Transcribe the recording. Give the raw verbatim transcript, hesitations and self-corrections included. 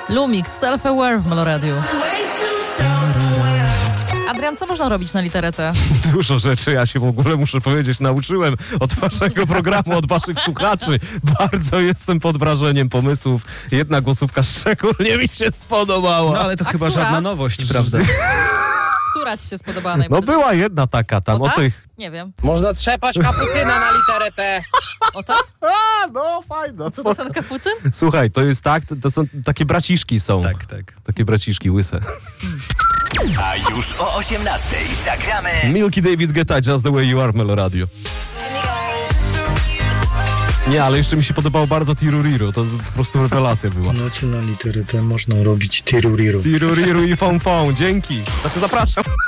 Lumix, Self-Aware w Meloradiu. Adrian, co można robić na literę T? Dużo rzeczy, ja się w ogóle, muszę powiedzieć, nauczyłem od waszego programu, od waszych słuchaczy. Bardzo jestem pod wrażeniem pomysłów. Jedna głosówka szczególnie mi się spodobała. No ale to A chyba która? żadna nowość, prawda? Która ci się spodobała No najbardziej? była jedna taka tam, O o tak? tych... Nie wiem. Można trzepać kapucyna na literę T. O tak? A, no fajno. Co to ten kapucyn? Słuchaj, to jest tak, to są takie braciszki są. Tak, tak. Takie braciszki łyse. A już o osiemnastej zagramy Milky David Guetta, Just the Way You Are, Meloradio. Nie, ale jeszcze mi się podobało bardzo Tiruriru, to po prostu rewelacja była. Nocy na literę T można robić tiruriru. Tiruriru i fą fą, dzięki. Znaczy zapraszam.